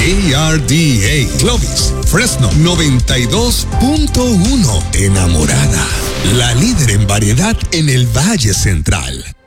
KRDA, Clovis, Fresno 92.1. Enamorada, la líder en variedad en el Valle Central.